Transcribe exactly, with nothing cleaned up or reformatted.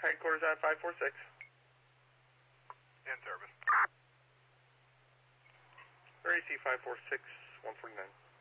Headquarters at five four six. In service. R A C five four six, one forty-nine.